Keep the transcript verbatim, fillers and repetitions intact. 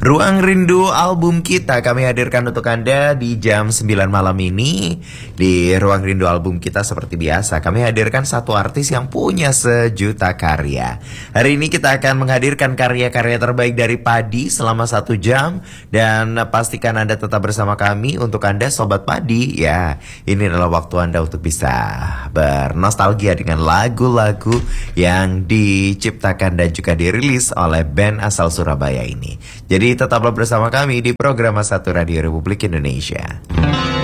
Ruang Rindu album kita kami hadirkan untuk Anda di jam sembilan malam ini. Di Ruang Rindu album kita seperti biasa kami hadirkan satu artis yang punya sejuta karya. Hari ini kita akan menghadirkan karya-karya terbaik dari Padi selama satu jam. Dan pastikan Anda tetap bersama kami. Untuk Anda Sobat Padi, ya, ini adalah waktu Anda untuk bisa bernostalgia dengan lagu-lagu yang diciptakan dan juga dirilis oleh band asal Surabaya ini. Jadi tetaplah bersama kami di program Satu Radio Republik Indonesia.